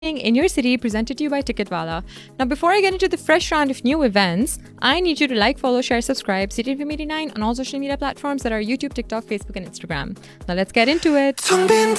in your city, presented to you by Ticketwala. Now, before I get into the fresh round of new events, I need you to like, follow, share, subscribe City FM 89 on all social media platforms that are YouTube, TikTok, Facebook, and Instagram. Now, let's get into it.